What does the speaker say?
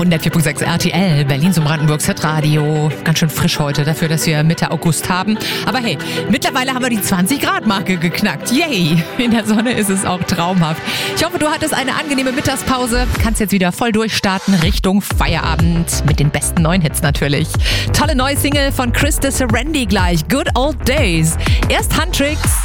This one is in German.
104.6 RTL, Berlin zum Brandenburgs Hitradio. Ganz schön frisch heute, dafür, dass wir Mitte August haben. Aber hey, mittlerweile haben wir die 20-Grad-Marke geknackt. Yay! In der Sonne ist es auch traumhaft. Ich hoffe, du hattest eine angenehme Mittagspause. Kannst jetzt wieder voll durchstarten Richtung Feierabend. Mit den besten neuen Hits natürlich. Tolle neue Single von Chris de Serendi gleich. Good Old Days. Erst Handtricks.